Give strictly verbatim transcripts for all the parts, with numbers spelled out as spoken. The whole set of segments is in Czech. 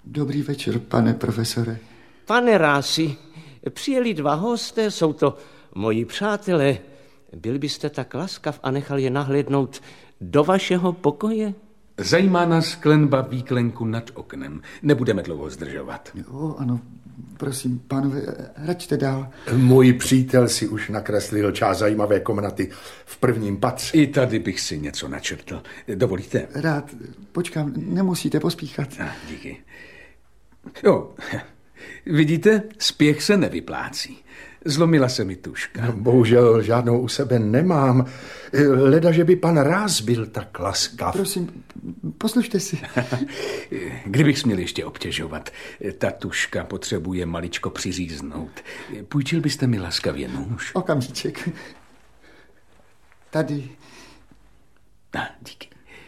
Dobrý večer, pane profesore. Pane Rási, přijeli dva hosté, jsou to moji přátelé. Byl byste tak laskav a nechal je nahlédnout do vašeho pokoje? Zajímá nás klenba výklenku nad oknem. Nebudeme dlouho zdržovat. Jo, ano, prosím, pánové, raďte dál. Můj přítel si už nakreslil část zajímavé komnaty v prvním patře. I tady bych si něco načrtl. Dovolíte? Rád, počkám, nemusíte pospíchat. Ah, díky. Jo, vidíte, spěch se nevyplácí. Zlomila se mi tuška. No, bohužel žádnou u sebe nemám. Leda, že by pan Ráz byl tak laskav. Prosím, poslušte si. Kdybych směl ještě obtěžovat, ta tuška potřebuje maličko přiříznout. Půjčil byste mi laskavě nůž? Okamžíček. Tady. Ah, díky.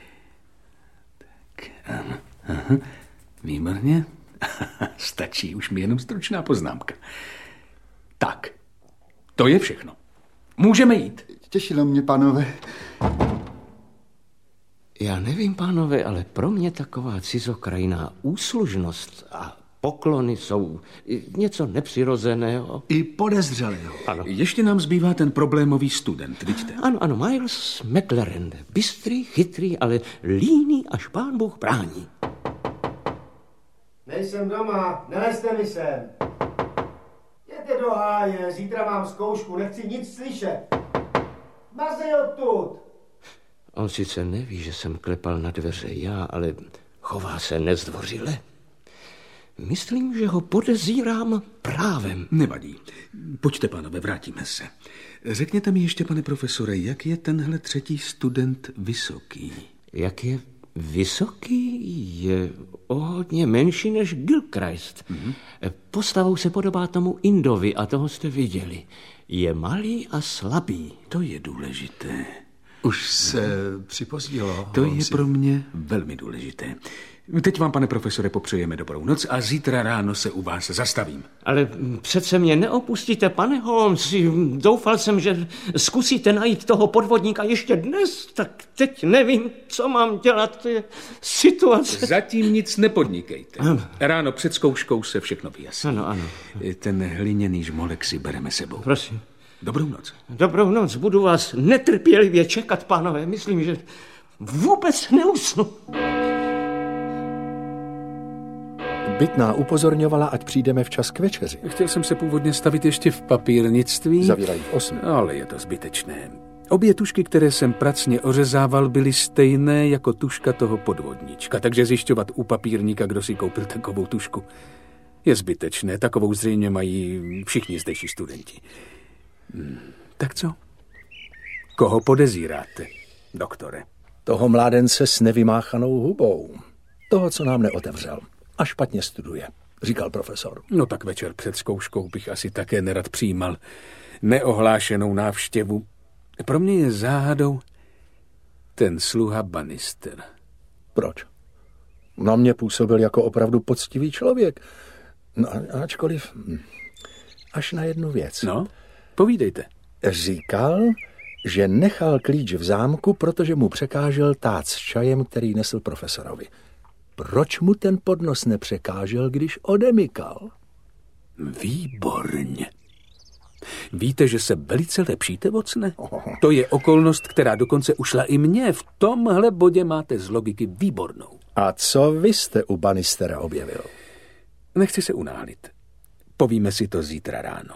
Tak, ano. Aha, výborně. Stačí už mi jenom stručná poznámka. Tak, to je všechno. Můžeme jít. Těšilo mě, pánové. Já nevím, pánové, ale pro mě taková cizokrajná úslužnost a poklony jsou něco nepřirozeného. I podezřelého. Ano. Ještě nám zbývá ten problémový student, vidíte? Ano, ano, Miles McLaren. Bystrý, chytrý, ale líný, až pán Bůh brání. Nejsem doma, nelezte mi sem. Jděte do háje, zítra mám zkoušku, nechci nic slyšet. Mazej odtud. On sice neví, že jsem klepal na dveře já, ale chová se nezdvořile. Myslím, že ho podezírám právem. Nevadí. Pojďte, pánové, vrátíme se. Řekněte mi ještě, pane profesore, jak je tenhle třetí student vysoký? Jak je vysoký? Je o hodně menší než Gilchrist. Mm-hmm. Postavou se podobá tomu Indovi a toho jste viděli. Je malý a slabý. To je důležité. Už se připozdilo. To je pro mě velmi důležité. Teď vám, pane profesore, popřejeme dobrou noc a zítra ráno se u vás zastavím. Ale přece mě neopustíte, pane Holmes. Doufal jsem, že zkusíte najít toho podvodníka ještě dnes, tak teď nevím, co mám dělat. To je situace. Zatím nic nepodnikejte. Ano. Ráno před zkouškou se všechno vyjasní. Ano, ano. Ten hliněný žmolek si bereme sebou. Prosím. Dobrou noc. Dobrou noc. Budu vás netrpělivě čekat, pánové. Myslím, že vůbec neusnu. Bytná upozorňovala, ať přijdeme včas k večeři. Chtěl jsem se původně stavit ještě v papírnictví. Zavírají v osm. Ale je to zbytečné. Obě tušky, které jsem pracně ořezával, byly stejné jako tuška toho podvodníčka, takže zjišťovat u papírníka, kdo si koupil takovou tušku, je zbytečné. Takovou zřejmě mají všichni zdejší studenti. Hmm, tak co? Koho podezíráte, doktore? Toho mládence s nevymáchanou hubou. Toho, co nám neotevřel. A špatně studuje, říkal profesor. No tak večer před zkouškou bych asi také nerad přijímal neohlášenou návštěvu. Pro mě je záhadou ten sluha Bannister. Proč? Na mě působil jako opravdu poctivý člověk. No, ačkoliv až na jednu věc. No, povídejte. Říkal, že nechal klíč v zámku, protože mu překážel tác s čajem, který nesl profesorovi. Proč mu ten podnos nepřekážel, když odemykal? Výborně. Víte, že se velice lepšíte, Watsone? To je okolnost, která dokonce ušla i mně. V tomhle bodě máte z logiky výbornou. A co vy jste u Bannistera objevil? Nechci se unáhlit. Povíme si to zítra ráno.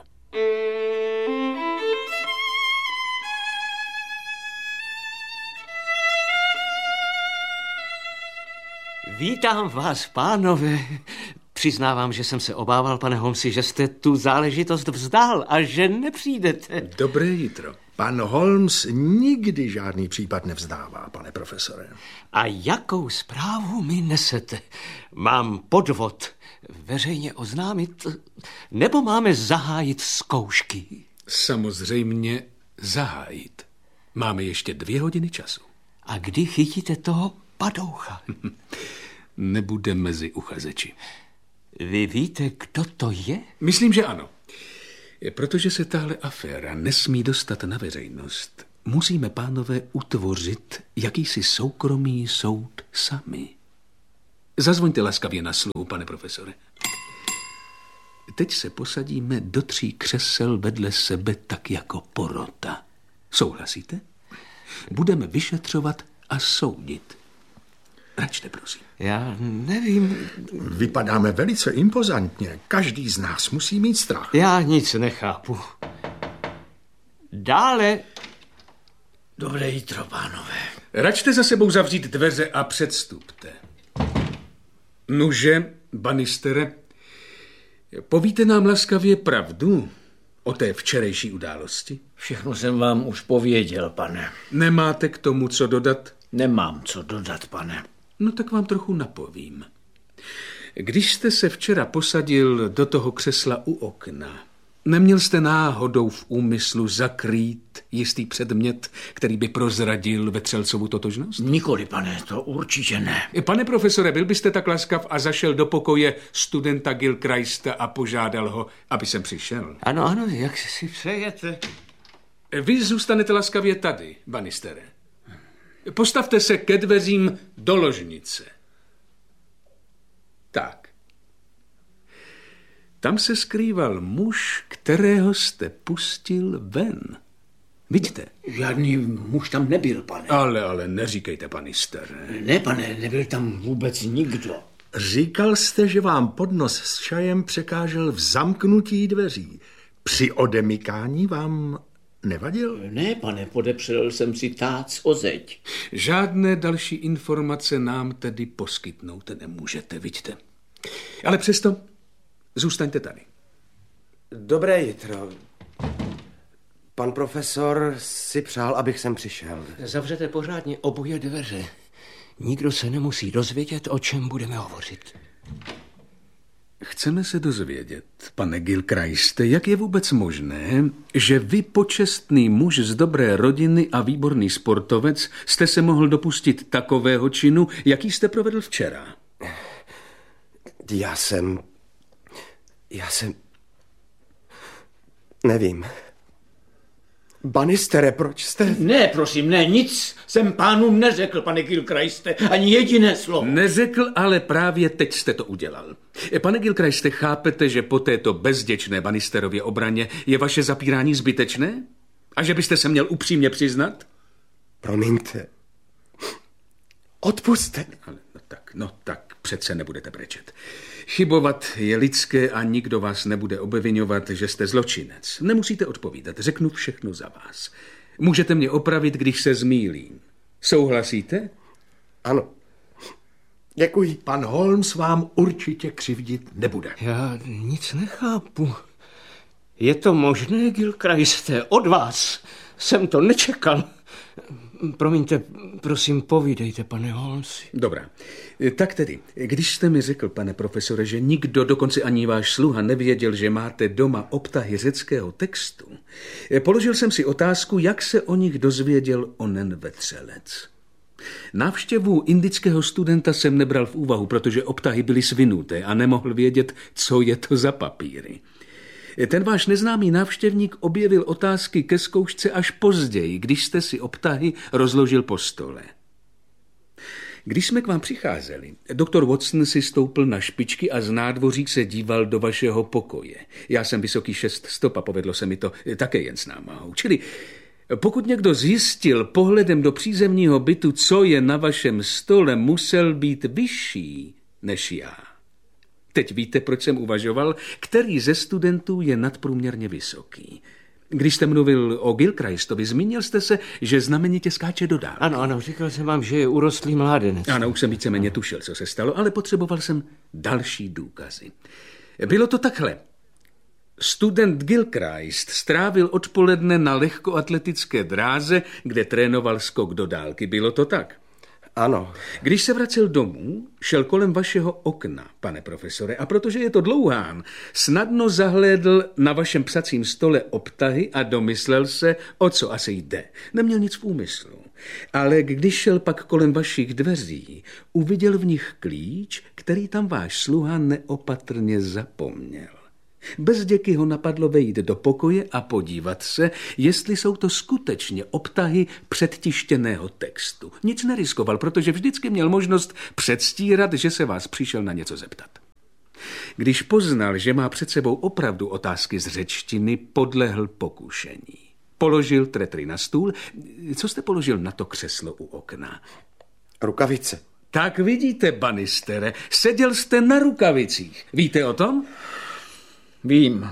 Vítám vás, pánové. Přiznávám, že jsem se obával, pane Holmesi, že jste tu záležitost vzdál a že nepřijdete. Dobré jitro. Pan Holmes nikdy žádný případ nevzdává, pane profesore. A jakou zprávu mi nesete? Mám podvod veřejně oznámit, nebo máme zahájit zkoušky? Samozřejmě zahájit. Máme ještě dvě hodiny času. A kdy chytíte toho padoucha? Nebude mezi uchazeči. Vy víte, kdo to je? Myslím, že ano. Protože se tahle aféra nesmí dostat na veřejnost, musíme, pánové, utvořit jakýsi soukromý soud sami. Zazvoňte laskavě na sluhu, pane profesore. Teď se posadíme do tří křesel vedle sebe tak jako porota. Souhlasíte? Budeme vyšetřovat a soudit. Račte, prosím. Já nevím. Vypadáme velice impozantně. Každý z nás musí mít strach. Já nic nechápu. Dále. Dobré jitro, pánové. Račte za sebou zavřít dveře a předstupte. Nuže, Bannistere, povíte nám laskavě pravdu o té včerejší události? Všechno jsem vám už pověděl, pane. Nemáte k tomu co dodat? Nemám co dodat, pane. No tak vám trochu napovím. Když jste se včera posadil do toho křesla u okna, neměl jste náhodou v úmyslu zakrýt jistý předmět, který by prozradil Vetřelcovu totožnost? Nikoli, pane, to určitě ne. Pane profesore, byl byste tak laskav a zašel do pokoje studenta Gilchrista a požádal ho, aby sem přišel? Ano, ano, jak si přejete. Vy zůstanete laskavě tady, Bannistere. Postavte se ke dveřím do ložnice. Tak. Tam se skrýval muž, kterého jste pustil ven. Vidíte? Žádný muž tam nebyl, pane. Ale, ale neříkejte, Bannistere. Ne, pane, nebyl tam vůbec nikdo. Říkal jste, že vám podnos s čajem překážel v zamknutí dveří. Při odemykání vám nevadil? Ne, pane, podepřel jsem si tác o zeď. Žádné další informace nám tedy poskytnout nemůžete, vidíte. Ale přesto zůstaňte tady. Dobré jitro. Pan profesor si přál, abych sem přišel. Zavřete pořádně oboje dveře. Nikdo se nemusí dozvědět, o čem budeme hovořit. Chceme se dozvědět, pane Gilchriste, jak je vůbec možné, že vy, počestný muž z dobré rodiny a výborný sportovec, jste se mohl dopustit takového činu, jaký jste provedl včera? Já jsem... Já jsem... Nevím. Bannistere, proč jste... Ne, prosím, ne, nic jsem pánům neřekl, pane Gilchriste, ani jediné slovo. Neřekl, ale právě teď jste to udělal. Pane Gilchriste, chápete, že po této bezděčné Bannisterově obraně je vaše zapírání zbytečné? A že byste se měl upřímně přiznat? Promiňte. Odpusťte. Ale no tak, no tak, přece nebudete brečet. Chybovat je lidské a nikdo vás nebude obviňovat, že jste zločinec. Nemusíte odpovídat, řeknu všechno za vás. Můžete mě opravit, když se zmýlím. Souhlasíte? Ano. Děkuji. Pan Holmes vám určitě křivdit nebude. Já nic nechápu. Je to možné, Gilchriste? Od vás jsem to nečekal. Promiňte, prosím, povídejte, pane Holmesi. Dobrá. Tak tedy, když jste mi řekl, pane profesore, že nikdo, dokonce ani váš sluha, nevěděl, že máte doma obtahy řeckého textu, položil jsem si otázku, jak se o nich dozvěděl onen Vetřelec. Návštěvu indického studenta jsem nebral v úvahu, protože obtahy byly svinuté a nemohl vědět, co je to za papíry. Ten váš neznámý návštěvník objevil otázky ke zkoušce až později, když jste si obtahy rozložil po stole. Když jsme k vám přicházeli, doktor Watson si stoupl na špičky a z nádvoří se díval do vašeho pokoje. Já jsem vysoký šest stop a povedlo se mi to také jen s námahou. Čili pokud někdo zjistil pohledem do přízemního bytu, co je na vašem stole, musel být vyšší než já. Teď víte, proč jsem uvažoval, který ze studentů je nadprůměrně vysoký. Když jste mluvil o Gilchristovi, zmínil jste se, že znamenitě skáče do dálky. Ano, ano, říkal jsem vám, že je urostlý mládenec. Ano, už jsem víceméně tušil, co se stalo, ale potřeboval jsem další důkazy. Bylo to takhle. Student Gilchrist strávil odpoledne na lehkoatletické dráze, kde trénoval skok do dálky. Bylo to tak? Ano. Když se vracel domů, šel kolem vašeho okna, pane profesore, a protože je to dlouhán, snadno zahlédl na vašem psacím stole obtahy a domyslel se, o co asi jde. Neměl nic v úmyslu. Ale když šel pak kolem vašich dveří, uviděl v nich klíč, který tam váš sluha neopatrně zapomněl. Bez děky ho napadlo vejít do pokoje a podívat se, jestli jsou to skutečně obtahy předtištěného textu. Nic neriskoval, protože vždycky měl možnost předstírat, že se vás přišel na něco zeptat. Když poznal, že má před sebou opravdu otázky z řečtiny, podlehl pokušení. Položil tretry na stůl. Co jste položil na to křeslo u okna? Rukavice. Tak vidíte, Bannistere, seděl jste na rukavicích. Víte o tom? Vím,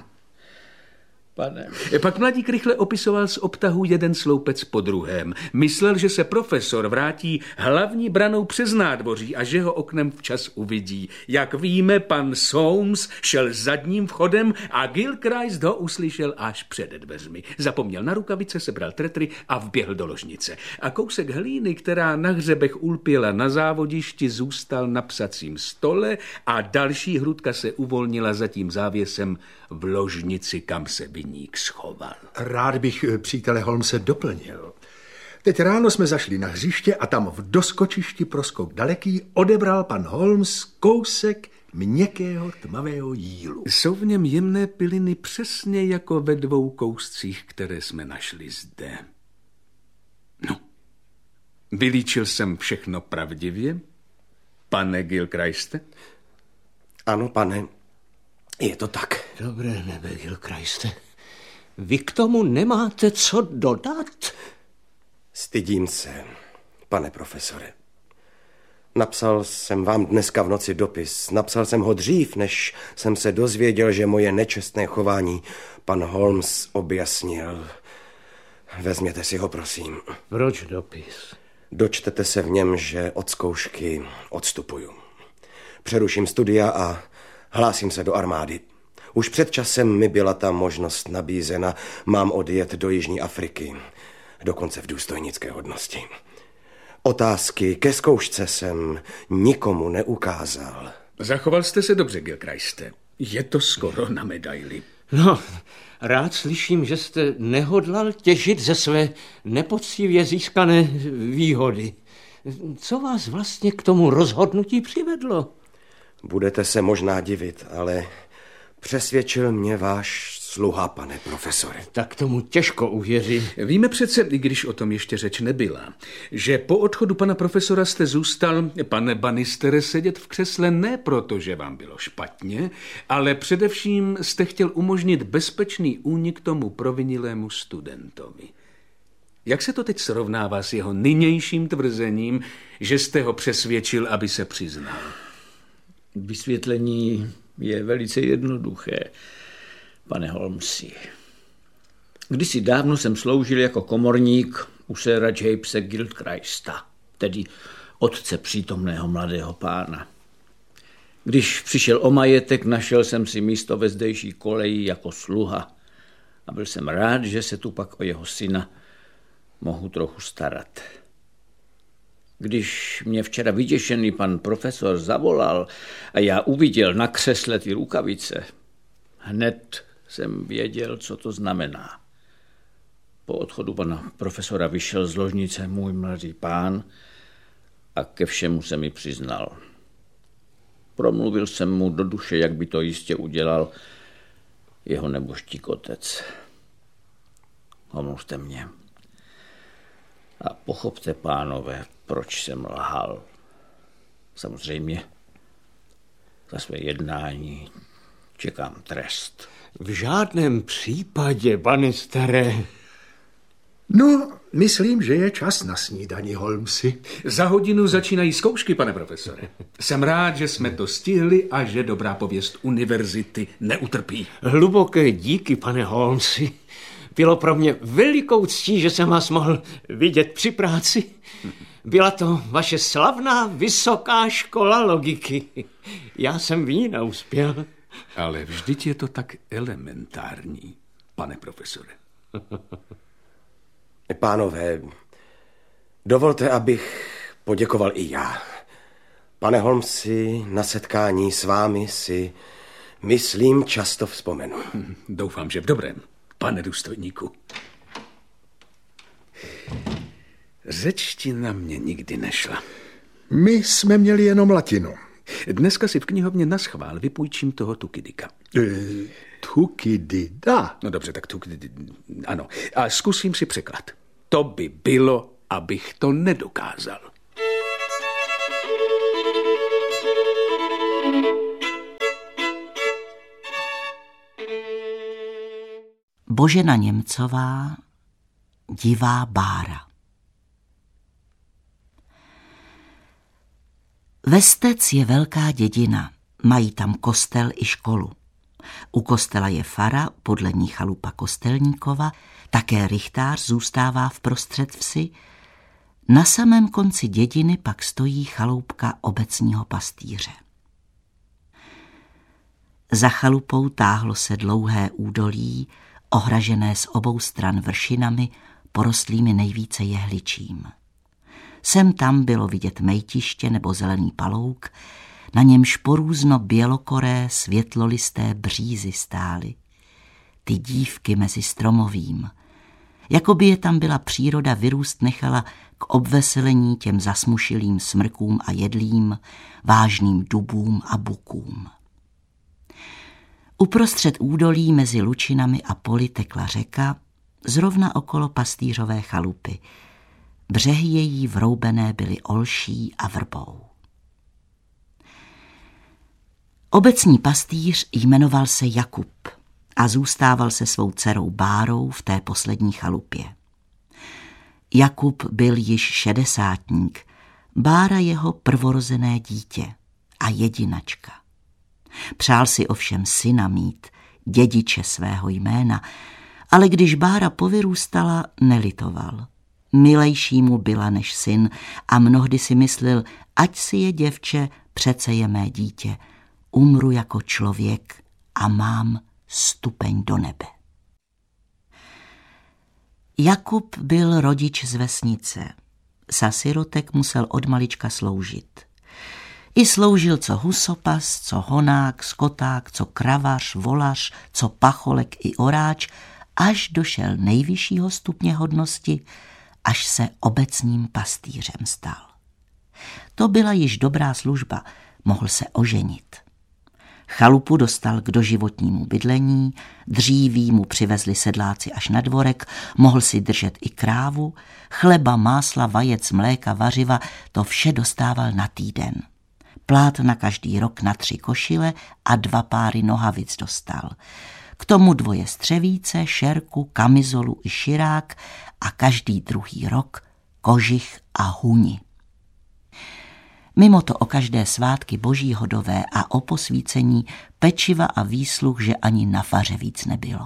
pane. Pak mladík rychle opisoval z obtahu jeden sloupec po druhém. Myslel, že se profesor vrátí hlavní branou přes nádvoří a že ho oknem včas uvidí. Jak víme, pan Soames šel zadním vchodem a Gilchrist ho uslyšel až před dveřmi. Zapomněl na rukavice, sebral tretry a vběhl do ložnice. A kousek hlíny, která na hřebech ulpěla na závodišti, zůstal na psacím stole a další hrudka se uvolnila za tím závěsem v ložnici, kam se viník schoval. Rád bych přítele Holmese doplnil. Teď ráno jsme zašli na hřiště a tam v doskočišti pro skok daleký odebral pan Holmes kousek měkkého tmavého jílu. Jsou v něm jemné piliny přesně jako ve dvou kouscích, které jsme našli zde. No, vylíčil jsem všechno pravdivě, pane Gilchriste? Ano, pane, je to tak. Dobré nebe, Gilchriste. Vy k tomu nemáte co dodat? Stydím se, pane profesore. Napsal jsem vám dneska v noci dopis. Napsal jsem ho dřív, než jsem se dozvěděl, že moje nečestné chování pan Holmes objasnil. Vezměte si ho, prosím. Proč dopis? Dočtete se v něm, že od zkoušky odstupuju. Přeruším studia a hlásím se do armády. Už před časem mi byla ta možnost nabízena. Mám odjet do Jižní Afriky, dokonce v důstojnické hodnosti. Otázky ke zkoušce jsem nikomu neukázal. Zachoval jste se dobře, Gilchriste. Je to skoro na medaili. No, rád slyším, že jste nehodlal těžit ze své nepoctivě získané výhody. Co vás vlastně k tomu rozhodnutí přivedlo? Budete se možná divit, ale přesvědčil mě váš sluha, pane profesore. Tak tomu těžko uvěřím. Víme přece, i když o tom ještě řeč nebyla, že po odchodu pana profesora jste zůstal, pane Bannistere, sedět v křesle ne proto, že vám bylo špatně, ale především jste chtěl umožnit bezpečný únik tomu provinilému studentovi. Jak se to teď srovnává s jeho nynějším tvrzením, že jste ho přesvědčil, aby se přiznal? Vysvětlení je velice jednoduché, pane Holmesi. Kdysi dávno jsem sloužil jako komorník u séra Jamese Gilchrista, tedy otce přítomného mladého pána. Když přišel o majetek, našel jsem si místo ve zdejší koleji jako sluha a byl jsem rád, že se tu pak o jeho syna mohu trochu starat. Když mě včera vyděšený pan profesor zavolal a já uviděl na křesle ty rukavice, hned jsem věděl, co to znamená. Po odchodu pana profesora vyšel z ložnice můj mladý pán a ke všemu se mi přiznal. Promluvil jsem mu do duše, jak by to jistě udělal jeho nebožtík otec. Omluvte mě. A pochopte, pánové, proč jsem lhal. Samozřejmě za své jednání čekám trest. V žádném případě, Bannistere. No, myslím, že je čas na snídani, Holmesi. Za hodinu začínají zkoušky, pane profesore. Jsem rád, že jsme to stihli a že dobrá pověst univerzity neutrpí. Hluboké díky, pane Holmesi. Bylo pro mě velikou ctí, že jsem vás mohl vidět při práci. Byla to vaše slavná vysoká škola logiky. Já jsem v ní neuspěl. Ale vždyť je to tak elementární, pane profesore. Pánové, dovolte, abych poděkoval i já. Pane Holmesi, na setkání s vámi si, myslím, často vzpomenu. Doufám, že v dobrém, pane důstojníku. Řečtina mě nikdy nešla. My jsme měli jenom latinu. Dneska si v knihovně naschvál vypůjčím toho Tukidika. E, Tukidida? No dobře, tak Tukidid, ano. A zkusím si překlad. To by bylo, abych to nedokázal. Božena Němcová, Divá Bára. Vestec je velká dědina, mají tam kostel i školu. U kostela je fara, podle ní chalupa Kostelníkova, také rychtář zůstává v prostřed vsi. Na samém konci dědiny pak stojí chaloupka obecního pastýře. Za chalupou táhlo se dlouhé údolí, ohražené z obou stran vršinami, porostlými nejvíce jehličím. Sem tam bylo vidět mejtiště nebo zelený palouk, na němž porůzno bělokoré světlolisté břízy stály. Ty dívky mezi stromovým. Jakoby je tam byla příroda vyrůst nechala k obveselení těm zasmušilým smrkům a jedlím, vážným dubům a bukům. Uprostřed údolí mezi lučinami a poli tekla řeka, zrovna okolo pastýřové chalupy. Břehy její vroubené byly olší a vrbou. Obecní pastýř jmenoval se Jakub a zůstával se svou dcerou Bárou v té poslední chalupě. Jakub byl již šedesátník, Bára jeho prvorozené dítě a jedinačka. Přál si ovšem syna mít, dědiče svého jména, ale když Bára povyrůstala, nelitoval. Milejší mu byla než syn a mnohdy si myslel, ať si je děvče, přece je mé dítě, umru jako člověk a mám stupeň do nebe. Jakub byl rodič z vesnice. Za sirotek musel od malička sloužit. I sloužil co husopas, co honák, skoták, co kravař, volař, co pacholek i oráč, až došel nejvyššího stupně hodnosti, až se obecním pastýřem stal. To byla již dobrá služba, mohl se oženit. Chalupu dostal k doživotnímu bydlení, dříví mu přivezli sedláci až na dvorek, mohl si držet i krávu, chleba, másla, vajec, mléka, vařiva, to vše dostával na týden. Plát na každý rok na tři košile a dva páry nohavic dostal. K tomu dvoje střevíce, šerku, kamizolu i širák a každý druhý rok kožich a huni. Mimo to o každé svátky boží hodové a o posvícení pečiva a výsluh, že ani na faře víc nebylo.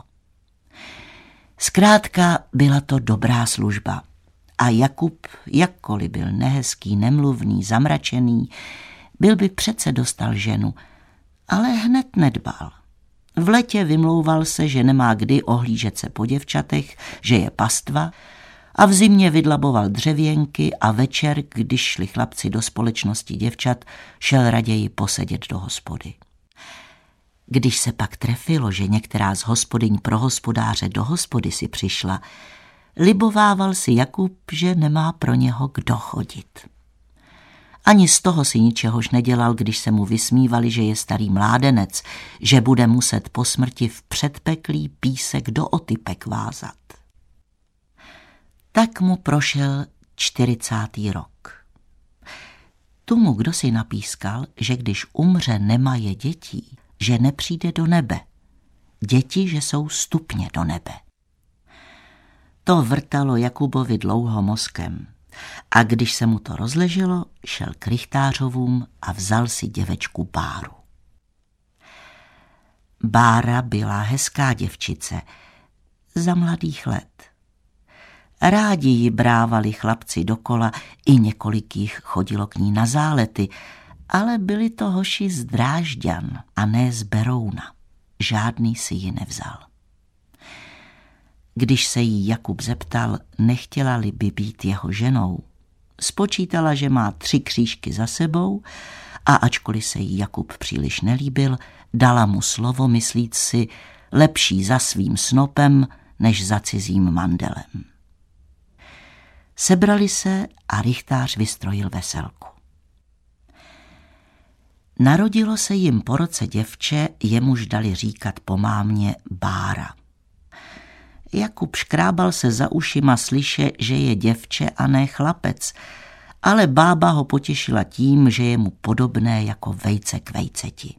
Zkrátka byla to dobrá služba a Jakub, jakkoliv byl nehezký, nemluvný, zamračený, byl by přece dostal ženu, ale hned nedbal. V letě vymlouval se, že nemá kdy ohlížet se po děvčatech, že je pastva, a v zimě vydlaboval dřevěnky a večer, když šli chlapci do společnosti děvčat, šel raději posedět do hospody. Když se pak trefilo, že některá z hospodyň pro hospodáře do hospody si přišla, libovával si Jakub, že nemá pro něho kdo chodit. Ani z toho si ničehož nedělal, když se mu vysmívali, že je starý mládenec, že bude muset po smrti v předpeklí písek do otypek vázat. Tak mu prošel čtyřicátý rok. Tomu, kdo si napískal, že když umře, nemaje dětí, že nepřijde do nebe. Děti, že jsou stupně do nebe. To vrtalo Jakubovi dlouho mozkem. A když se mu to rozleželo, šel k rychtářovům a vzal si děvečku Báru. Bára byla hezká děvčice, za mladých let. Rádi ji brávali chlapci dokola, i několik jich chodilo k ní na zálety, ale byli to hoši z Drážďan a ne z Berouna. Žádný si ji nevzal. Když se jí Jakub zeptal, nechtěla-li by být jeho ženou, spočítala, že má tři křížky za sebou a ačkoliv se jí Jakub příliš nelíbil, dala mu slovo, myslíc si, lepší za svým snopem, než za cizím mandelem. Sebrali se a rychtář vystrojil veselku. Narodilo se jim po roce děvče, jemuž dali říkat po mámě Bára. Jakub škrábal se za ušima slyše, že je děvče a ne chlapec, ale bába ho potěšila tím, že je mu podobné jako vejce k vejceti.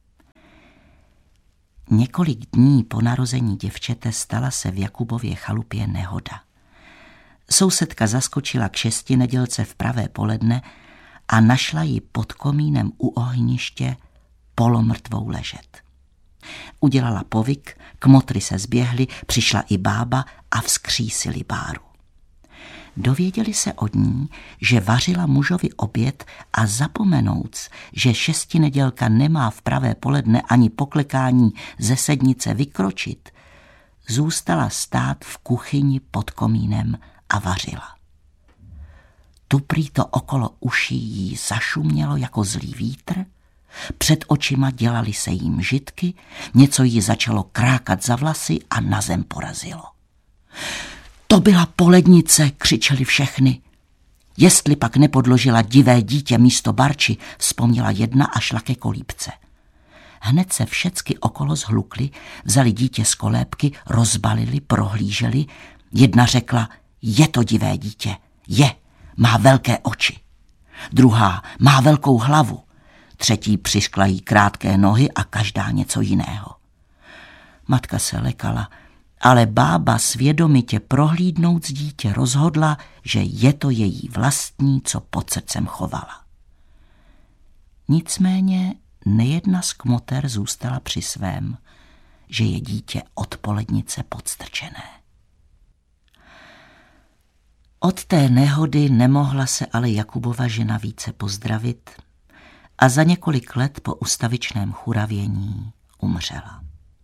Několik dní po narození děvčete stala se v Jakubově chalupě nehoda. Sousedka zaskočila k šestinedělce v pravé poledne a našla ji pod komínem u ohniště polomrtvou ležet. Udělala povyk, kmotry se zběhly, přišla i bába a vzkřísili Báru. Dověděli se od ní, že vařila mužovi oběd a zapomenouc, že šestinedělka nemá v pravé poledne ani poklekání ze sednice vykročit, zůstala stát v kuchyni pod komínem a vařila. Tu prý to okolo uší jí zašumělo jako zlý vítr, před očima dělaly se jí mžitky, něco jí začalo krákat za vlasy a na zem porazilo. To byla polednice, křičeli všechny. Jestli pak nepodložila divé dítě místo barči, vzpomněla jedna a šla ke kolíbce. Hned se všecky okolo zhlukly, vzali dítě z kolébky, rozbalili, prohlíželi. Jedna řekla, je to divé dítě, je, má velké oči. Druhá, má velkou hlavu. Třetí přiškla jí krátké nohy a každá něco jiného. Matka se lekala, ale bába svědomitě prohlídnout dítě rozhodla, že je to její vlastní, co pod srdcem chovala. Nicméně nejedna z kmoter zůstala při svém, že je dítě od polednice podstrčené. Od té nehody nemohla se ale Jakubova žena více pozdravit a za několik let po ustavičném churavění umřela.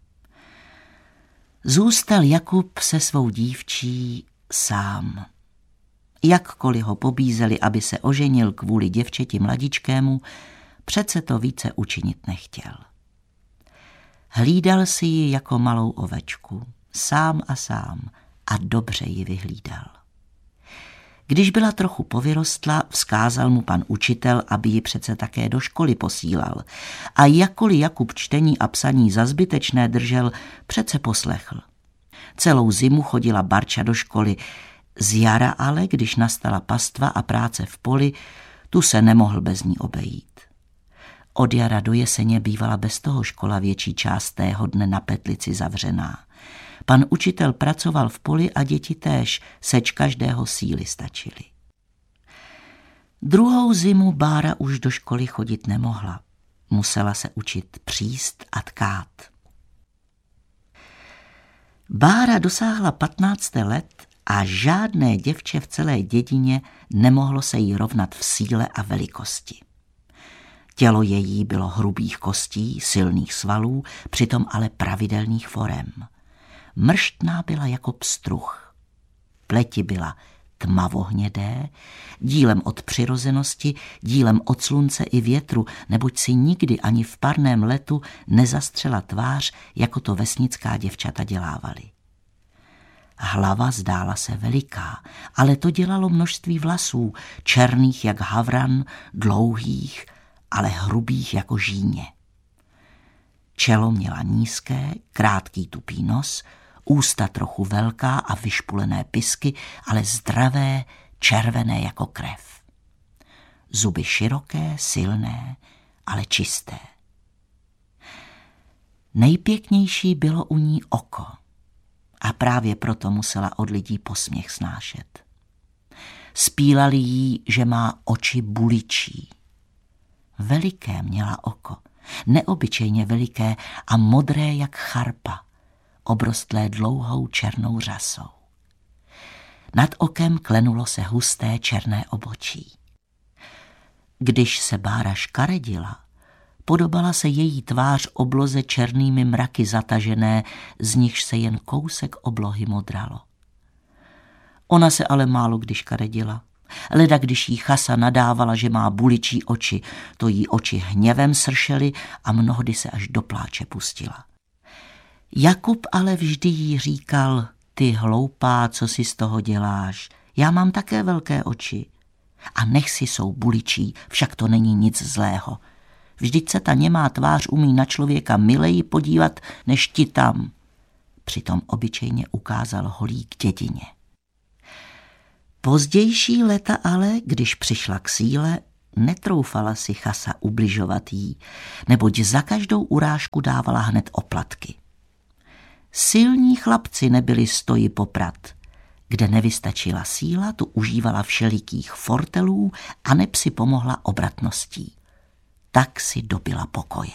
Zůstal Jakub se svou dívčí sám. Jakkoliv ho pobízeli, aby se oženil kvůli děvčeti mladičkému, přece to více učinit nechtěl. Hlídal si ji jako malou ovečku, sám a sám, a dobře ji vyhlídal. Když byla trochu povyrostla, vzkázal mu pan učitel, aby ji přece také do školy posílal. A jakkoliv Jakub čtení a psaní za zbytečné držel, přece poslechl. Celou zimu chodila Barča do školy. Z jara ale, když nastala pastva a práce v poli, tu se nemohl bez ní obejít. Od jara do jeseně bývala bez toho škola větší část tého dne na petlici zavřená. Pan učitel pracoval v poli a děti též, seč každého síly stačily. Druhou zimu Bára už do školy chodit nemohla. Musela se učit příst a tkát. Bára dosáhla patnácti let a žádné děvče v celé dědině nemohlo se jí rovnat v síle a velikosti. Tělo její bylo hrubých kostí, silných svalů, přitom ale pravidelných forem. Mrštná byla jako pstruh. Pleti byla tmavohnědé, dílem od přirozenosti, dílem od slunce i větru, neboť si nikdy ani v parném letu nezastřela tvář, jako to vesnická děvčata dělávaly. Hlava zdála se veliká, ale to dělalo množství vlasů, černých jak havran, dlouhých, ale hrubých jako žíně. Čelo měla nízké, krátký tupý nos, ústa trochu velká a vyšpulené pisky, ale zdravé, červené jako krev. Zuby široké, silné, ale čisté. Nejpěknější bylo u ní oko a právě proto musela od lidí posměch snášet. Spílali jí, že má oči buličí. Veliké měla oko, neobyčejně veliké a modré jak charpa, obrostlé dlouhou černou řasou. Nad okem klenulo se husté černé obočí. Když se Bára škaredila, podobala se její tvář obloze černými mraky zatažené, z nichž se jen kousek oblohy modralo. Ona se ale málo kdy škaredila. Leda, když jí chasa nadávala, že má buličí oči, to jí oči hněvem sršely a mnohdy se až do pláče pustila. Jakub ale vždy jí říkal, ty hloupá, co si z toho děláš, já mám také velké oči. A nech si jsou buličí, však to není nic zlého. Vždyť se ta němá tvář umí na člověka mileji podívat, než ti tam. Přitom obyčejně ukázal holí k dědině. Pozdější leta ale, když přišla k síle, netroufala si Chasa ubližovat jí, neboť za každou urážku dávala hned oplatky. Silní chlapci nebyli stoji poprat. Kde nevystačila síla, tu užívala všelikých fortelů a neb si pomohla obratností. Tak si dobila pokoje.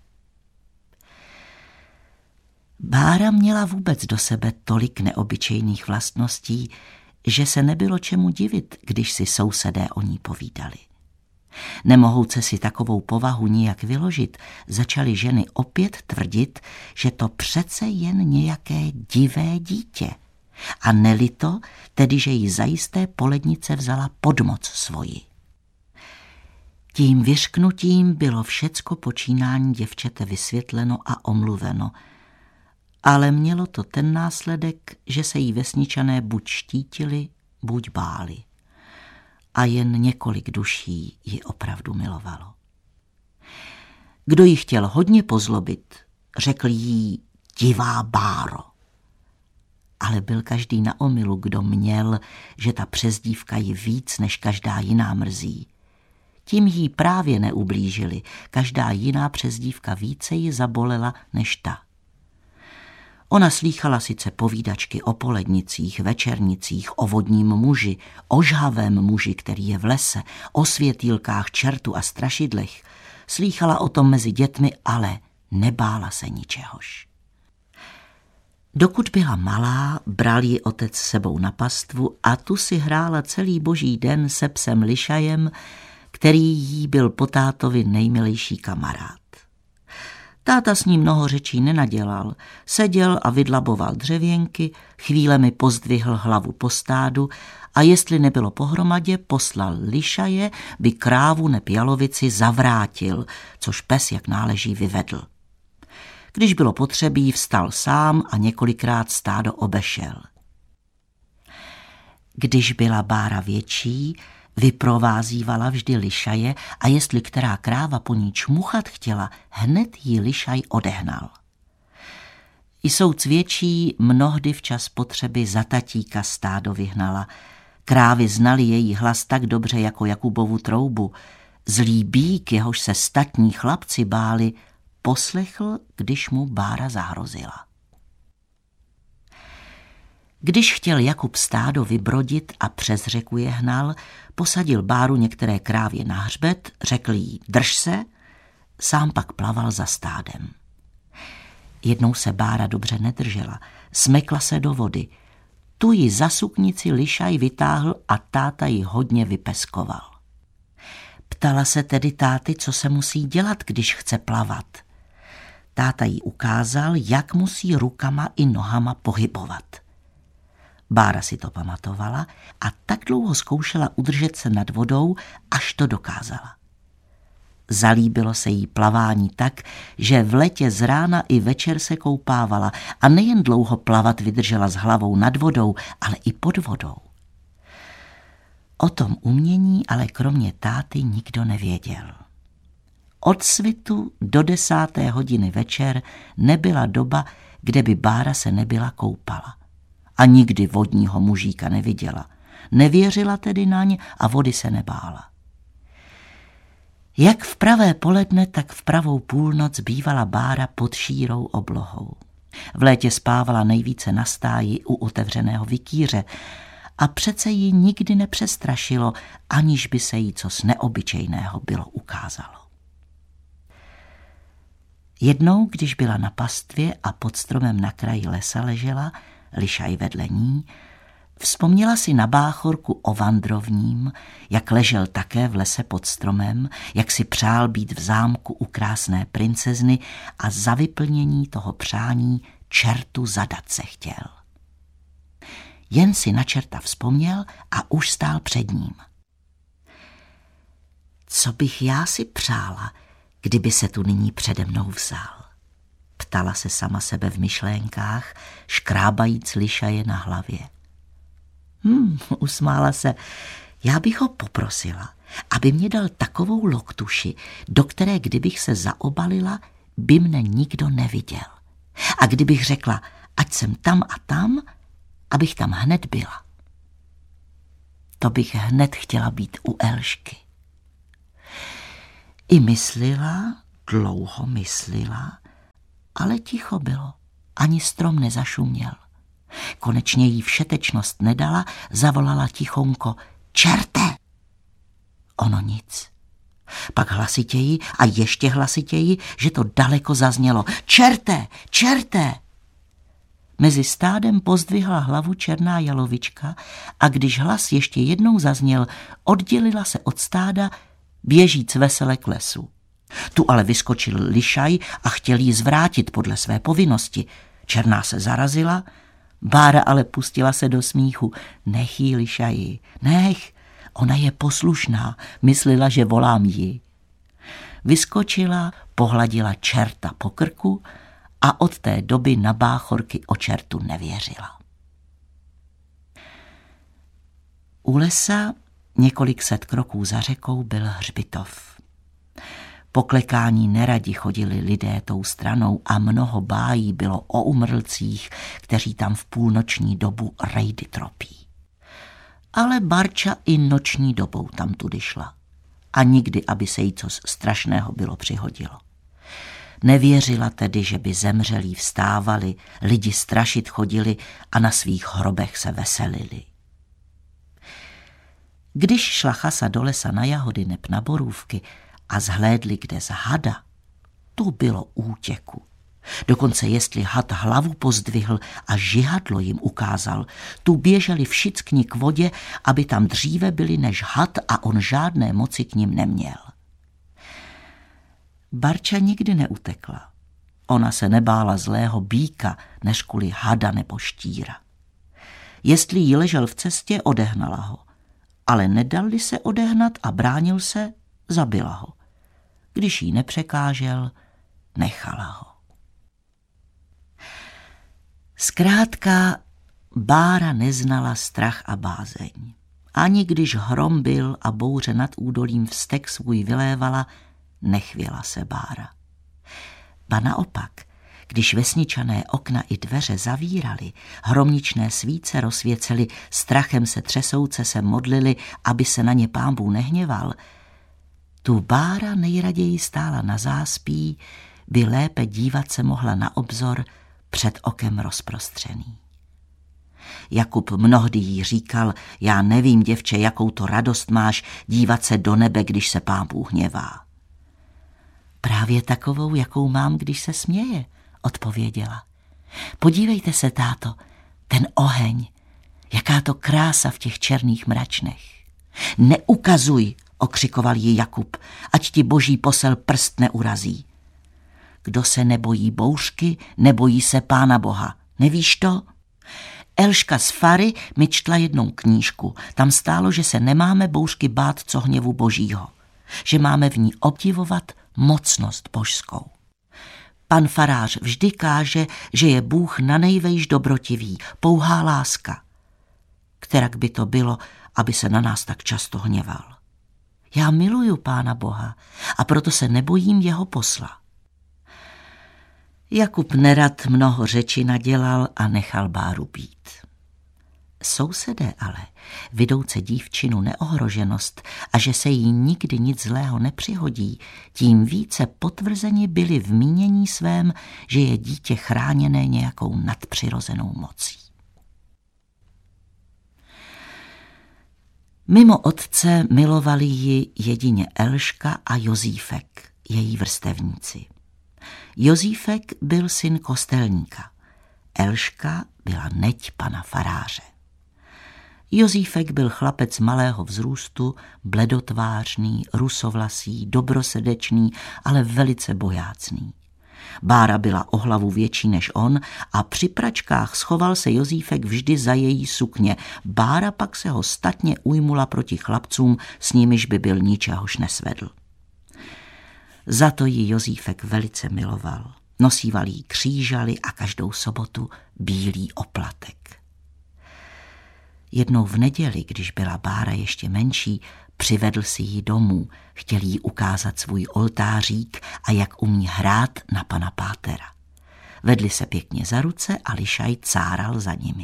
Bára měla vůbec do sebe tolik neobyčejných vlastností, že se nebylo čemu divit, když si sousedé o ní povídali. Nemohouce si takovou povahu nijak vyložit, začaly ženy opět tvrdit, že to přece jen nějaké divé dítě. A neli to, tedy že jí zajisté polednice vzala pod moc svoji. Tím vyřknutím bylo všecko počínání děvčete vysvětleno a omluveno, ale mělo to ten následek, že se jí vesničané buď štítili, buď báli. A jen několik duší ji opravdu milovalo. Kdo ji chtěl hodně pozlobit, řekl jí divá Báro. Ale byl každý na omylu, kdo měl, že ta přezdívka ji víc než každá jiná mrzí. Tím jí právě neublížili, každá jiná přezdívka více ji zabolela než ta. Ona slýchala sice povídačky o polednicích, večernicích, o vodním muži, o žhavém muži, který je v lese, o světýlkách, čertu a strašidlech. Slýchala o tom mezi dětmi, ale nebála se ničehož. Dokud byla malá, bral ji otec sebou na pastvu a tu si hrála celý boží den se psem Lišajem, který jí byl po tátovi nejmilejší kamarád. Táta s ním mnoho řečí nenadělal, seděl a vydlaboval dřevěnky, chvílemi pozdvihl hlavu po stádu a jestli nebylo pohromadě, poslal Lišaje, by krávu neb jalovici zavrátil, což pes jak náleží vyvedl. Když bylo potřebí, vstal sám a několikrát stádo obešel. Když byla Bára větší, vyprovázívala vždy Lišaje a jestli která kráva po ní čmuchat chtěla, hned jí Lišaj odehnal. Jsou cvětší mnohdy včas potřeby za tatíka stádo vyhnala. Krávy znali její hlas tak dobře jako Jakubovu troubu. Zlý býk, jehož se statní chlapci báli, poslechl, když mu Bára zahrozila. Když chtěl Jakub stádo vybrodit a přes řeku je hnal, posadil Báru některé krávě na hřbet, řekl jí drž se, sám pak plaval za stádem. Jednou se Bára dobře nedržela, smekla se do vody. Tu ji za suknici Lišaj vytáhl a táta ji hodně vypeskoval. Ptala se tedy táty, co se musí dělat, když chce plavat. Táta jí ukázal, jak musí rukama i nohama pohybovat. Bára si to pamatovala a tak dlouho zkoušela udržet se nad vodou, až to dokázala. Zalíbilo se jí plavání tak, že v letě z rána i večer se koupávala a nejen dlouho plavat vydržela s hlavou nad vodou, ale i pod vodou. O tom umění ale kromě táty nikdo nevěděl. Od svitu do desáté hodiny večer nebyla doba, kde by Bára se nebyla koupala. A nikdy vodního mužíka neviděla. Nevěřila tedy na ně a vody se nebála. Jak v pravé poledne, tak v pravou půlnoc bývala Bára pod šírou oblohou. V létě spávala nejvíce na stáji u otevřeného vikýře a přece ji nikdy nepřestrašilo, aniž by se jí co z neobyčejného bylo ukázalo. Jednou, když byla na pastvě a pod stromem na kraji lesa ležela, Lišaj vedle ní, vzpomněla si na báchorku o vandrovním, jak ležel také v lese pod stromem, jak si přál být v zámku u krásné princezny a za vyplnění toho přání čertu zadat se chtěl. Jen si na čerta vzpomněl a už stál před ním. Co bych já si přála, kdyby se tu nyní přede mnou vzal? Ptala se sama sebe v myšlénkách, škrábajíc Lišaje na hlavě. Hmm, usmála se, já bych ho poprosila, aby mě dal takovou loktuši, do které kdybych se zaobalila, by mne nikdo neviděl. A kdybych řekla, ať jsem tam a tam, abych tam hned byla. To bych hned chtěla být u Elšky. I myslela, dlouho myslela, ale ticho bylo, ani strom nezašuměl. Konečně jí všetečnost nedala, zavolala tichonko, čerte! Ono nic. Pak hlasitěji a ještě hlasitěji, že to daleko zaznělo, čerte, čerte! Mezi stádem pozdvihla hlavu černá jalovička a když hlas ještě jednou zazněl, oddělila se od stáda, běžíc vesele k lesu. Tu ale vyskočil lišaj a chtěl jí zvrátit podle své povinnosti. Černá se zarazila, Bára ale pustila se do smíchu. Nech jí, lišaji, nech, ona je poslušná, myslela, že volám ji. Vyskočila, pohladila čerta po krku a od té doby na báchorky o čertu nevěřila. U lesa, několik set kroků za řekou, byl hřbitov. Po klekání neradi chodili lidé tou stranou a mnoho bájí bylo o umrlcích, kteří tam v půlnoční dobu rejdy tropí. Ale Barča i noční dobou tam tudy šla. A nikdy, aby se jí co strašného bylo přihodilo. Nevěřila tedy, že by zemřelí vstávali, lidi strašit chodili a na svých hrobech se veselili. Když šla Chasa do lesa na jahody neb na borůvky a zhlédli kde z hada, tu bylo útěku. Dokonce jestli had hlavu pozdvihl a žihadlo jim ukázal, tu běželi všichni k vodě, aby tam dříve byli než had a on žádné moci k nim neměl. Barča nikdy neutekla. Ona se nebála zlého býka, než kvůli hada nebo štíra. Jestli jí ležel v cestě, odehnala ho. Ale nedal-li se odehnat a bránil se, zabila ho. Když jí nepřekážel, nechala ho. Zkrátka, Bára neznala strach a bázeň. Ani když hrom byl a bouře nad údolím vztek svůj vylévala, nechvěla se Bára. Ba naopak, když vesničané okna i dveře zavírali, hromničné svíce rozsvěcely, strachem se třesouce se modlili, aby se na ně Pán Bůh nehněval, tu Bára nejraději stála na záspí, by lépe dívat se mohla na obzor před okem rozprostřený. Jakub mnohdy jí říkal, já nevím, děvče, jakou to radost máš dívat se do nebe, když se Pán Bůh hněvá. Právě takovou, jakou mám, když se směje, odpověděla. Podívejte se, táto, ten oheň, jaká to krása v těch černých mračnech. Neukazuj, okřikoval jí Jakub, ať ti boží posel prst neurazí. Kdo se nebojí bouřky, nebojí se Pána Boha. Nevíš to? Elška z Fary mi čtla jednou knížku. Tam stálo, že se nemáme bouřky bát, co hněvu božího. Že máme v ní obdivovat mocnost božskou. Pan farář vždy káže, že je Bůh nanejvejš dobrotivý, pouhá láska. Kterak by to bylo, aby se na nás tak často hněval. Já miluju Pána Boha a proto se nebojím jeho posla. Jakub nerad mnoho řeči nadělal a nechal Báru být. Sousedé ale, vidouce dívčinu neohroženost a že se jí nikdy nic zlého nepřihodí, tím více potvrzeni byli v mínění svém, že je dítě chráněné nějakou nadpřirozenou mocí. Mimo otce milovali ji jedině Elška a Jozífek, její vrstevníci. Jozífek byl syn kostelníka, Elška byla neť pana faráře. Jozífek byl chlapec malého vzrůstu, bledotvářný, rusovlasý, dobrosrdečný, ale velice bojácný. Bára byla o hlavu větší než on a při pračkách schoval se Jozífek vždy za její sukně. Bára pak se ho statně ujmula proti chlapcům, s nimiž by byl ničehož nesvedl. Za to ji Jozífek velice miloval. Nosíval jí křížaly a každou sobotu bílý oplatek. Jednou v neděli, když byla Bára ještě menší, přivedl si ji domů, chtěl jí ukázat svůj oltářík a jak umí hrát na pana Pátera. Vedli se pěkně za ruce a Lišaj cáral za nimi.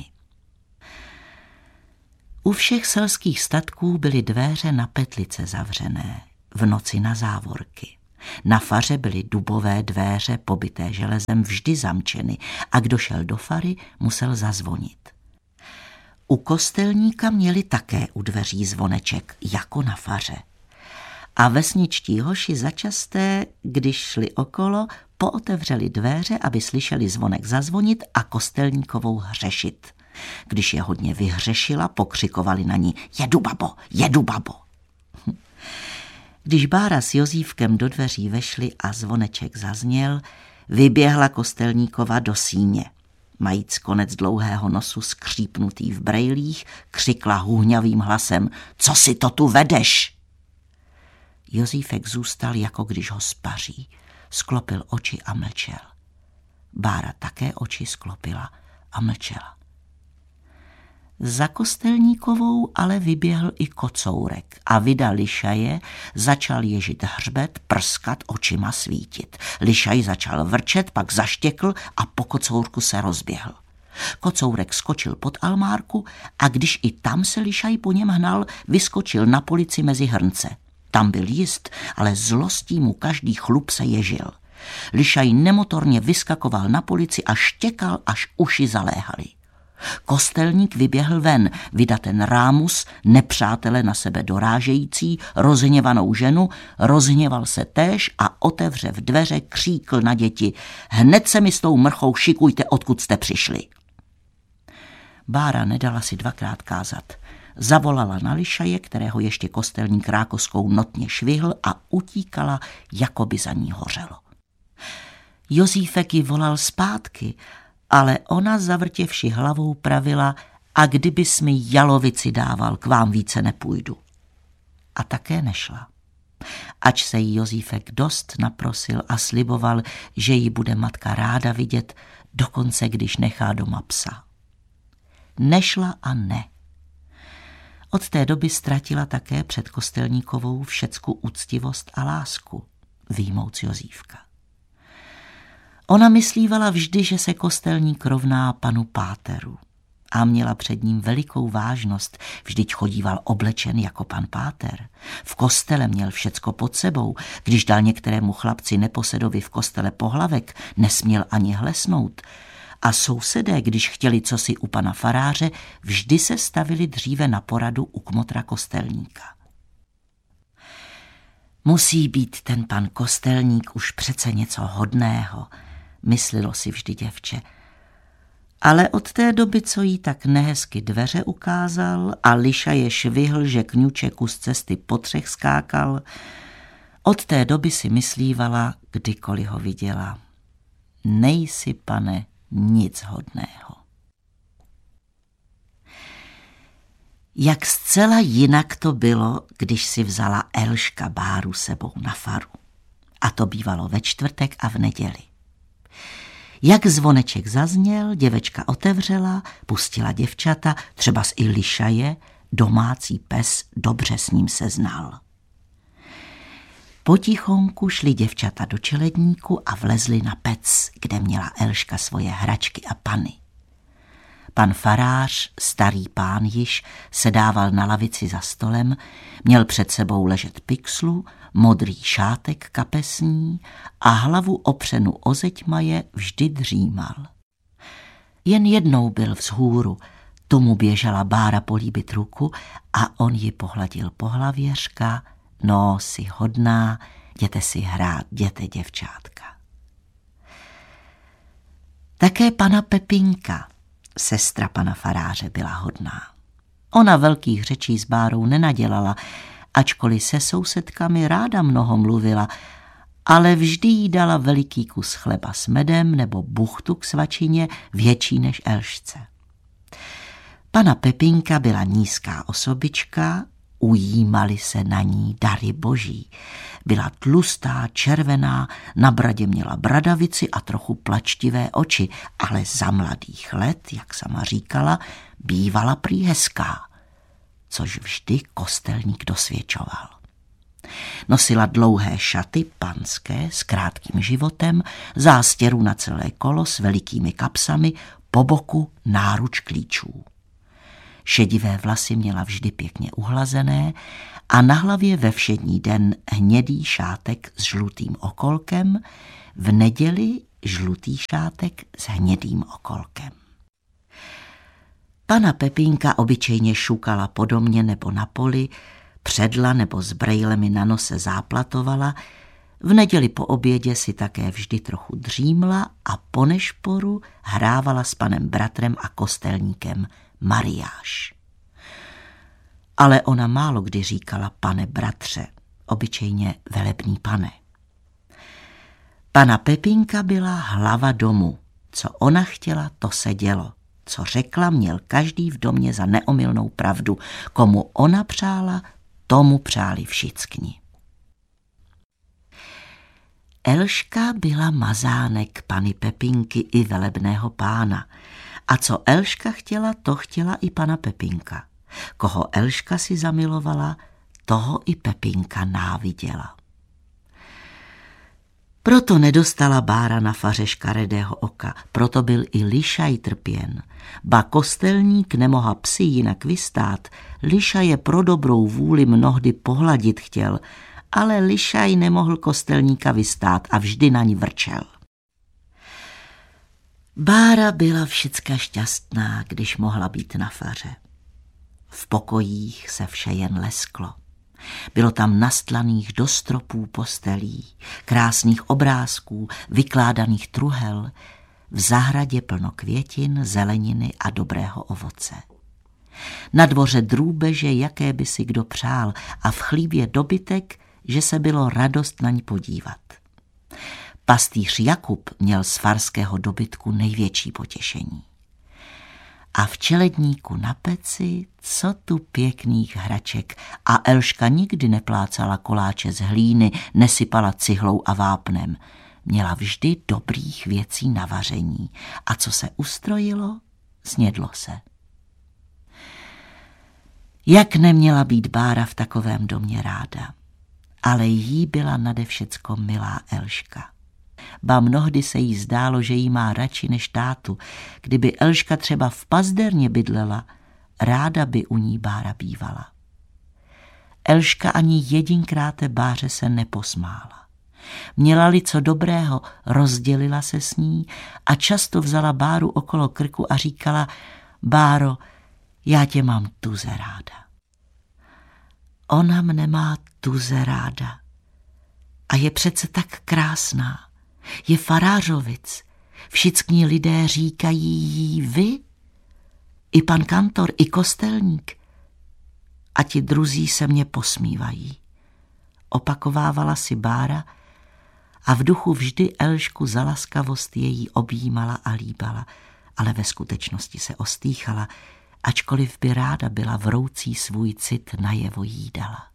U všech selských statků byly dveře na petlice zavřené, v noci na závorky. Na faře byly dubové dveře, pobité železem, vždy zamčeny a kdo šel do fary, musel zazvonit. U kostelníka měli také u dveří zvoneček, jako na faře. A vesničtí hoši začasté, když šli okolo, pootevřeli dveře, aby slyšeli zvonek zazvonit a kostelníkovou hřešit. Když je hodně vyhřešila, pokřikovali na ní: jedu, babo, jedu, babo. Když Bára s Jozífkem do dveří vešli a zvoneček zazněl, vyběhla kostelníkova do síně. Majíc konec dlouhého nosu skřípnutý v brejlích, křikla hůňavým hlasem: co si to tu vedeš? Jozífek zůstal, jako když ho spaří. Sklopil oči a mlčel. Bára také oči sklopila a mlčela. Za kostelníkovou ale vyběhl i kocourek a vida Lišaje začal ježit hřbet, prskat, očima svítit. Lišaj začal vrčet, pak zaštěkl a po kocourku se rozběhl. Kocourek skočil pod almárku a když i tam se Lišaj po něm hnal, vyskočil na polici mezi hrnce. Tam byl jist, ale zlostí mu každý chlup se ježil. Lišaj nemotorně vyskakoval na polici a štěkal, až uši zaléhaly. Kostelník vyběhl ven, vydat ten rámus, nepřátele na sebe dorážející, rozhněvanou ženu, rozhněval se též a otevřev dveře kříkl na děti: hned se mi s tou mrchou šikujte, odkud jste přišli. Bára nedala si dvakrát kázat. Zavolala na Lišaje, kterého ještě kostelník rákoskou notně švihl, a utíkala, jako by za ní hořelo. Jozífek ji volal zpátky, ale ona zavrtěvši hlavou pravila: a kdybys mi jalovici dával, k vám více nepůjdu. A také nešla. Ač se jí Jozífek dost naprosil a sliboval, že ji bude matka ráda vidět, dokonce když nechá doma psa. Nešla a ne. Od té doby ztratila také před kostelníkovou všecku úctivost a lásku, vyjmouc Jozífka. Ona myslívala vždy, že se kostelník rovná panu Páteru a měla před ním velikou vážnost, vždyť chodíval oblečen jako pan Páter. V kostele měl všecko pod sebou, když dal některému chlapci neposedovi v kostele pohlavek, nesměl ani hlesnout. A sousedé, když chtěli cosi u pana faráře, vždy se stavili dříve na poradu u kmotra kostelníka. Musí být ten pan kostelník už přece něco hodného, myslilo si vždy děvče. Ale od té doby, co jí tak nehezky dveře ukázal a Lišaje švihl, že kňuče kus cesty po třech skákal, od té doby si myslívala, kdykoliv ho viděla: nejsi, pane, nic hodného. Jak zcela jinak to bylo, když si vzala Elška Báru sebou na faru. A to bývalo ve čtvrtek a v neděli. Jak zvoneček zazněl, děvečka otevřela, pustila děvčata, třeba z i Lišaje, domácí pes dobře s ním se znal. Potichonku šli děvčata do čeledníku a vlezli na pec, kde měla Elška svoje hračky a pany. Pan farář, starý pán již, sedával na lavici za stolem, měl před sebou ležet pixlu, modrý šátek kapesní a hlavu opřenu o zeťmaje vždy dřímal. Jen jednou byl vzhůru, tomu běžela Bára políbit ruku a on ji pohladil po hlavěřka: no, jsi hodná, jděte si hrát, jděte, děvčátka. Také pana Pepinka, sestra pana faráře, byla hodná. Ona velkých řečí s Bárou nenadělala, ačkoliv se sousedkami ráda mnoho mluvila, ale vždy jí dala veliký kus chleba s medem nebo buchtu k svačině větší než Elšce. Pana Pepinka byla nízká osobička, Ujímaly se na ní dary boží. Byla tlustá, červená, na bradě měla bradavici a trochu plačtivé oči, ale za mladých let, jak sama říkala, bývala prý hezká, což vždy kostelník dosvědčoval. Nosila dlouhé šaty panské s krátkým životem, zástěru na celé kolo s velikými kapsami, po boku náruč klíčů. Šedivé vlasy měla vždy pěkně uhlazené a na hlavě ve všední den hnědý šátek s žlutým okolkem, v neděli žlutý šátek s hnědým okolkem. Pana Pepínka obyčejně šukala po domě nebo na poli, předla nebo s brejlemi na nose záplatovala, v neděli po obědě si také vždy trochu dřímla a po nešporu hrávala s panem bratrem a kostelníkem mariáš. Ale ona málo kdy říkala pane bratře, obyčejně velebný pane. Pana Pepínka byla hlava domu. Co ona chtěla, to se dělo. Co řekla, měl každý v domě za neomylnou pravdu. Komu ona přála, tomu přáli všichni. Elška byla mazánek pany Pepinky i velebného pána. A co Elška chtěla, to chtěla i pana Pepinka. Koho Elška si zamilovala, toho i Pepinka náviděla. Proto nedostala Bára na faře škaredého oka, proto byl i Lišaj trpěn. Ba kostelník nemoha psi jinak vystát, Lišaje pro dobrou vůli mnohdy pohladit chtěl, ale Lišaj nemohl kostelníka vystát a vždy na ní vrčel. Bára byla všecka šťastná, když mohla být na faře. V pokojích se vše jen lesklo. Bylo tam nastlaných do stropů postelí, krásných obrázků, vykládaných truhel, v zahradě plno květin, zeleniny a dobrého ovoce. Na dvoře drůbeže, jaké by si kdo přál, a v chlívě dobytek, že se bylo radost na ní podívat. Pastýř Jakub měl z farského dobytku největší potěšení. A v čeledníku na peci, co tu pěkných hraček, a Elška nikdy neplácala koláče z hlíny, nesypala cihlou a vápnem. Měla vždy dobrých věcí na vaření a co se ustrojilo, snědlo se. Jak neměla být Bára v takovém domě ráda, ale jí byla nade všecko milá Elška. Ba mnohdy se jí zdálo, že jí má radši než tátu. Kdyby Elška třeba v pazderně bydlela, ráda by u ní Bára bývala. Elška ani jedinkráte Báře se neposmála. Měla-li co dobrého, rozdělila se s ní a často vzala Báru okolo krku a říkala: Báro, já tě mám tuze ráda. Ona mne má tuze ráda a je přece tak krásná. Je farářovic, všichni lidé říkají jí vy, i pan kantor, i kostelník. A ti druzí se mě posmívají. Opakovávala si Bára a v duchu vždy Elšku za laskavost její objímala a líbala, ale ve skutečnosti se ostýchala, ačkoliv by ráda byla vroucí svůj cit najevo jí dala.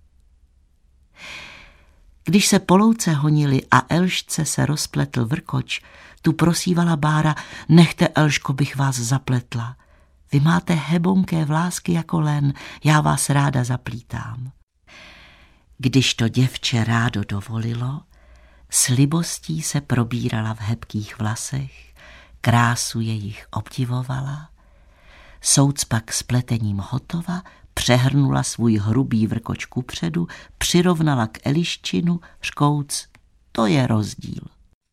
Když se po louce honili a Elšce se rozpletl vrkoč, tu prosívala Bára: nechte, Elško, bych vás zapletla. Vy máte hebonké vlásky jako len, já vás ráda zaplítám. Když to děvče rádo dovolilo, s libostí se probírala v hebkých vlasech, krásu jejich obdivovala, soucpak s pletením hotova, přehrnula svůj hrubý vrkoč kupředu, přirovnala k Eliščinu, škouc: to je rozdíl.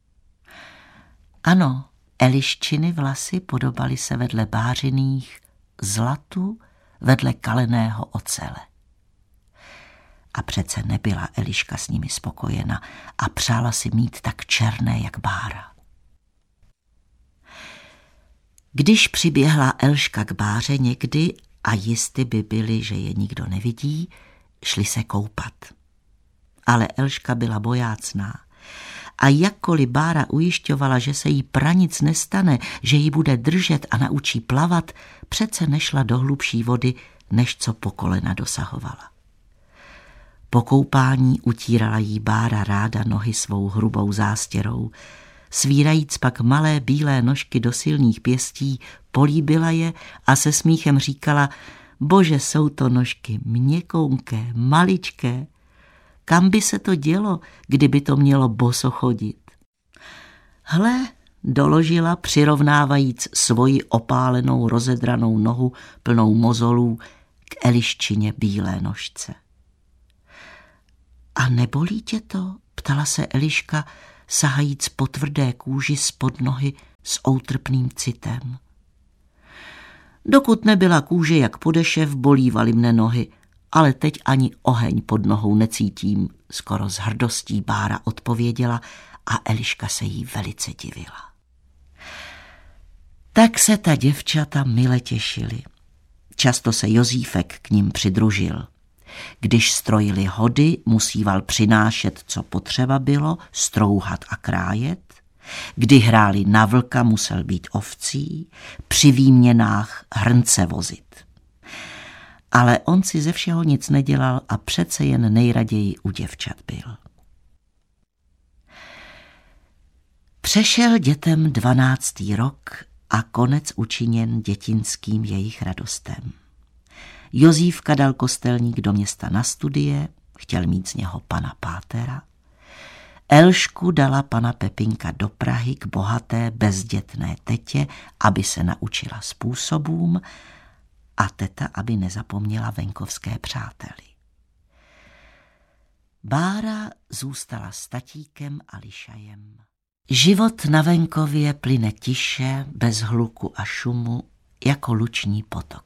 Ano, Eliščiny vlasy podobaly se vedle Bářiných zlatu, vedle kaleného ocele. A přece nebyla Eliška s nimi spokojena a přála si mít tak černé jak Bára. Když přiběhla Elška k Báře někdy a jisty by byli, že je nikdo nevidí, šli se koupat. Ale Elška byla bojácná a jakkoliv Bára ujišťovala, že se jí pranic nestane, že ji bude držet a naučí plavat, přece nešla do hlubší vody, než co po kolena dosahovala. Po koupání utírala jí Bára ráda nohy svou hrubou zástěrou. Svírajíc pak malé bílé nožky do silných pěstí, políbila je a se smíchem říkala: bože, jsou to nožky měkounké, maličké. Kam by se to dělo, kdyby to mělo boso chodit? Hle, doložila, přirovnávajíc svoji opálenou rozedranou nohu plnou mozolů k Eliščině bílé nožce. A nebolí tě to? Ptala se Eliška, sahajíc po tvrdé kůži spod nohy s outrpným citem. Dokud nebyla kůže jak podešev, bolívaly mne nohy, ale teď ani oheň pod nohou necítím, skoro s hrdostí Bára odpověděla a Eliška se jí velice divila. Tak se ta děvčata mile těšily. Často se Jozífek k ním přidružil. Když strojili hody, musíval přinášet, co potřeba bylo, strouhat a krájet. Kdy hráli na vlka, musel být ovcí, při výměnách hrnce vozit. Ale on si ze všeho nic nedělal a přece jen nejraději u děvčat byl. Přešel dětem dvanáctý rok a konec učiněn dětinským jejich radostem. Jozífka dal kostelník do města na studie, chtěl mít z něho pana pátera. Elšku dala pana Pepinka do Prahy k bohaté bezdětné tetě, aby se naučila způsobům, a teta, aby nezapomněla venkovské přáteli. Bára zůstala s tatíkem a Lišajem. Život na venkově plyne tiše, bez hluku a šumu, jako luční potok.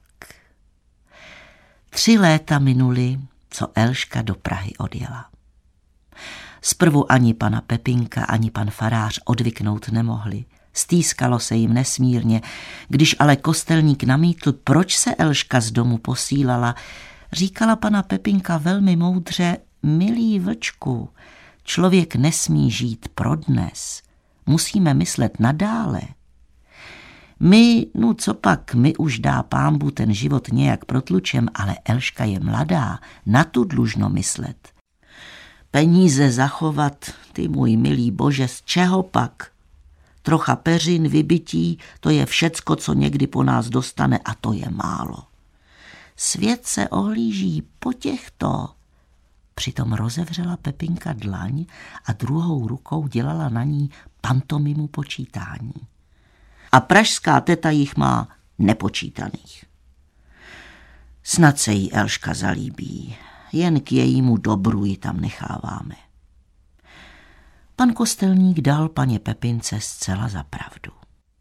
Tři léta minuly, co Elška do Prahy odjela. Zprvu ani pana Pepinka, ani pan farář odvyknout nemohli. Stýskalo se jim nesmírně, když ale kostelník namítl, proč se Elška z domu posílala, říkala pana Pepinka velmi moudře: milý vlčku, člověk nesmí žít pro dnes, musíme myslet nadále. My, no co pak, my už dá pánbu ten život nějak protlučem, ale Elška je mladá, na tu dlužno myslet. Peníze zachovat, ty můj milý bože, z čeho pak? Trocha peřin, vybití, to je všecko, co někdy po nás dostane, a to je málo. Svět se ohlíží po těchto. Přitom rozevřela Pepinka dlaň a druhou rukou dělala na ní pantomimu počítání. A pražská teta jich má nepočítaných. Snad se jí Elška zalíbí, jen k jejímu dobru ji tam necháváme. Pan kostelník dal paně Pepince zcela za pravdu.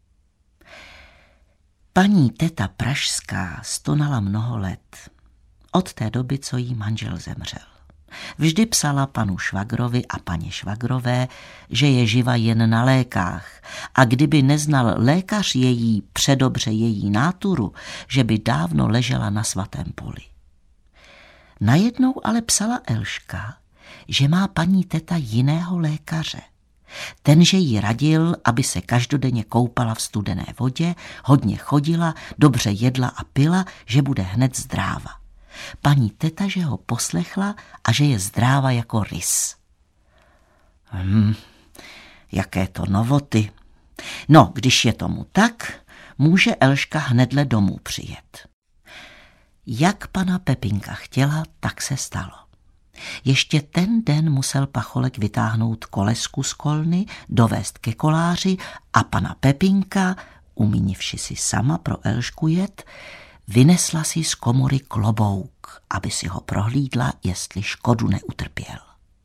Paní teta pražská stonala mnoho let, od té doby, co jí manžel zemřel. Vždy psala panu švagrovi a paně švagrové, že je živa jen na lékách, a kdyby neznal lékař její předobře její náturu, že by dávno ležela na svatém poli. Najednou ale psala Elška, že má paní teta jiného lékaře. Tenže jí radil, aby se každodenně koupala v studené vodě, hodně chodila, dobře jedla a pila, že bude hned zdráva. Paní teta, že ho poslechla a že je zdráva jako rys. Hmm, jaké to novoty. No, když je tomu tak, může Elška hnedle domů přijet. Jak pana Pepinka chtěla, tak se stalo. Ještě ten den musel pacholek vytáhnout kolesku z kolny, dovést ke koláři a pana Pepinka, umínivši si sama pro Elšku jet, vynesla si z komory klobouk, aby si ho prohlídla, jestli škodu neutrpěl.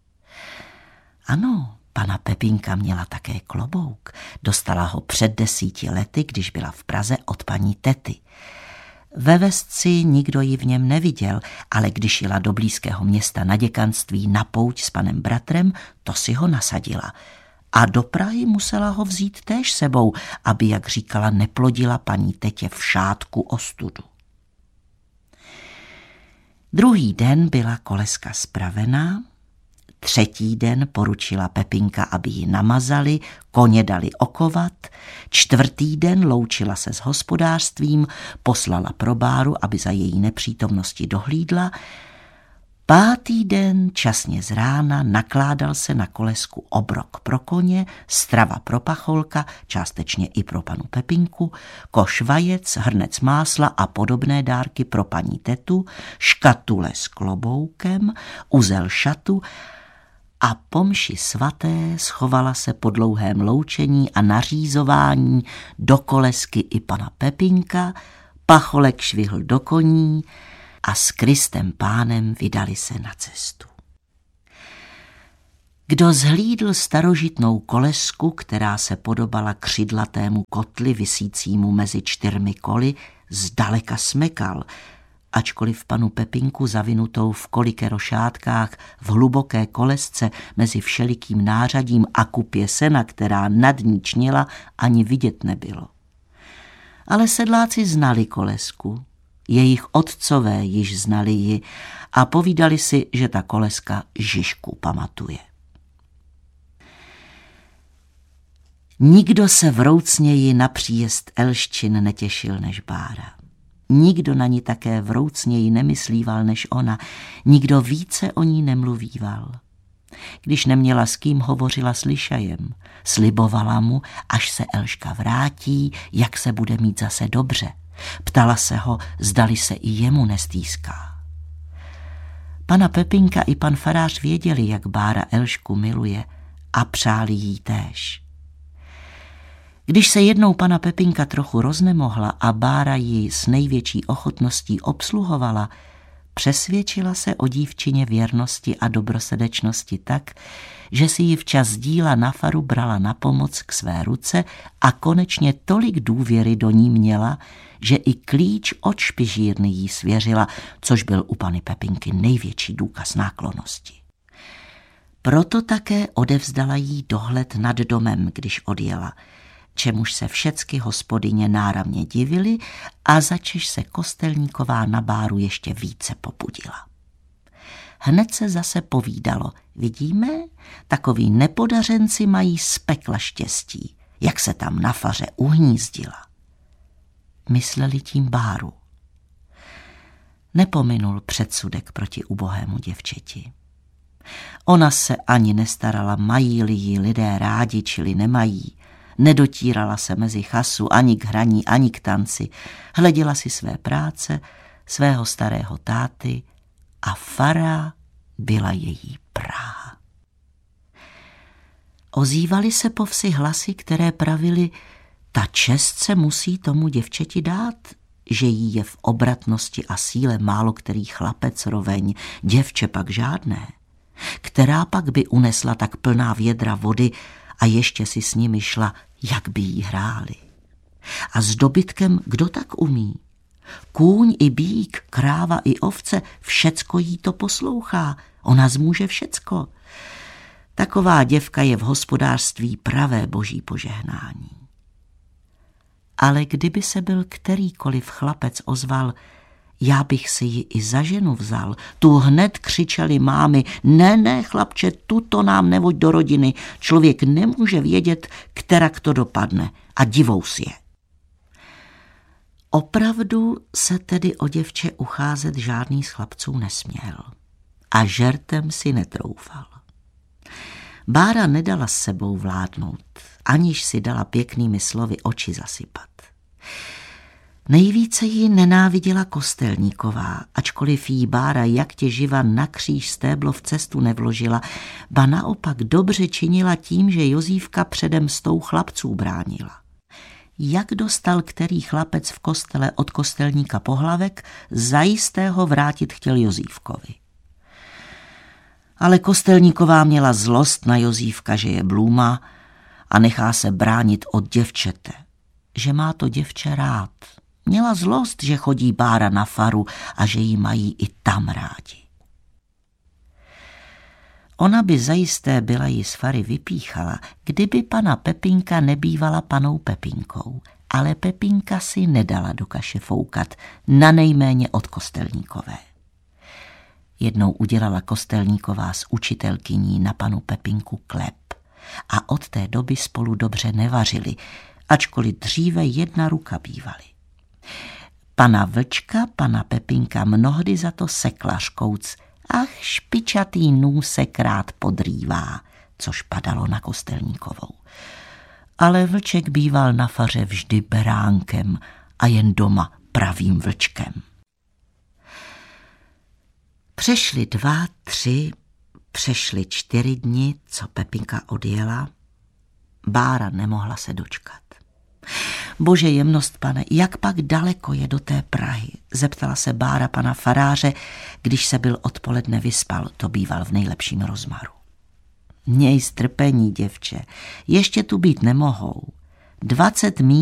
Ano, pana Pepinka měla také klobouk. Dostala ho před desíti lety, když byla v Praze od paní tety. Ve vesci nikdo ji v něm neviděl, ale když jela do blízkého města na děkanství na pouť s panem bratrem, to si ho nasadila. A do Prahy musela ho vzít též sebou, aby, jak říkala, neplodila paní tetě v šátku ostudu. Druhý den byla koleska spravená, třetí den poručila Pepinka, aby ji namazali, koně dali okovat, čtvrtý den loučila se s hospodářstvím, poslala pro Báru, aby za její nepřítomnosti dohlídla, Pátý den časně z rána nakládal se na kolesku obrok pro koně, strava pro pacholka, částečně i pro panu Pepinku, koš vajec, hrnec másla a podobné dárky pro paní tetu, škatule s kloboukem, uzel šatu a po mši svaté schovala se po dlouhém loučení a nařízování do kolesky i pana Pepinka, pacholek švihl do koní a s Kristem Pánem vydali se na cestu. Kdo zhlídl starožitnou kolesku, která se podobala křidlatému kotli visícímu mezi čtyřmi koly, zdaleka smekal, ačkoliv panu Pepinku zavinutou v kolikerošátkách v hluboké kolesce mezi všelikým nářadím a kupě sena, která nad ní čnila, ani vidět nebylo. Ale sedláci znali kolesku, jejich otcové již znali ji a povídali si, že ta koleska Žižku pamatuje. Nikdo se vroucněji na příjezd Elščin netěšil než Bára. Nikdo na ní také vroucněji nemyslíval než ona, nikdo více o ní nemluvíval. Když neměla s kým, hovořila s Lišajem, slibovala mu, až se Elška vrátí, jak se bude mít zase dobře. Ptala se ho, zdali se i jemu nestýská. Pana Pepinka i pan farář věděli, jak Bára Elšku miluje, a přáli jí též. Když se jednou pana Pepinka trochu roznemohla a Bára ji s největší ochotností obsluhovala, přesvědčila se o dívčině věrnosti a dobrosrdečnosti tak, že si ji včas z díla na faru brala na pomoc k své ruce a konečně tolik důvěry do ní měla, že i klíč od špižírny jí svěřila, což byl u pany Pepinky největší důkaz náklonnosti. Proto také odevzdala jí dohled nad domem, když odjela, čemuž se všecky hospodyně náramně divily a začež se Kostelníková na Báru ještě více popudila. Hned se zase povídalo, vidíme, takoví nepodařenci mají z pekla štěstí, jak se tam na faře uhnízdila. Mysleli tím Báru. Nepominul předsudek proti ubohému děvčeti. Ona se ani nestarala, mají-li jí lidé rádi, čili nemají. Nedotírala se mezi chasu ani k hraní, ani k tanci. Hleděla si své práce, svého starého táty a fara byla její Praha. Ozývaly se po vsi hlasy, které pravily, ta čest se musí tomu děvčeti dát, že jí je v obratnosti a síle málo který chlapec roveň, děvče pak žádné. Která pak by unesla tak plná vědra vody a ještě si s nimi šla, jak by jí hráli. A s dobytkem kdo tak umí? Kůň i býk, kráva i ovce, všecko jí to poslouchá, ona zmůže všecko. Taková děvka je v hospodářství pravé boží požehnání. Ale kdyby se byl kterýkoliv chlapec ozval, já bych si ji i za ženu vzal, tu hned křičeli mámy, ne, ne, chlapče, tuto nám nevoď do rodiny, člověk nemůže vědět, kterak to dopadne, a divous je. Opravdu se tedy o děvče ucházet žádný z chlapců nesměl a žertem si netroufal. Bára nedala s sebou vládnout, aniž si dala pěknými slovy oči zasypat. Nejvíce ji nenáviděla Kostelníková, ačkoliv jí Bára jak těživa na kříž stéblo v cestu nevložila, ba naopak dobře činila tím, že Jozífka předem stou chlapců bránila. Jak dostal který chlapec v kostele od kostelníka pohlavek, zajisté ho vrátit chtěl Jozífkovi. Ale Kostelníková měla zlost na Jozífka, že je blůma a nechá se bránit od děvčete, že má to děvče rád. Měla zlost, že chodí Bára na faru a že jí mají i tam rádi. Ona by zajisté byla jí z fary vypíchala, kdyby pana Pepinka nebývala panou Pepinkou, ale Pepinka si nedala do kaše foukat, nanejméně od Kostelníkové. Jednou udělala Kostelníková s učitelkyní na panu Pepinku klep a od té doby spolu dobře nevařili, ačkoliv dříve jedna ruka bývali. Pana Vlčka pana Pepinka mnohdy za to sekla škouc Ach, špičatý nůsek rád podrývá, což padalo na Kostelníkovou. Ale vlček býval na faře vždy beránkem a jen doma pravým vlčkem. Přešli dva, tři, přešli čtyři dny, co Pepinka odjela. Bára nemohla se dočkat. Bože jemnost, pane, jak pak daleko je do té Prahy? Zeptala se Bára pana faráře, když se byl odpoledne vyspal, to býval v nejlepším rozmaru. Měj strpení, děvče, ještě tu být nemohou. Dvacet míl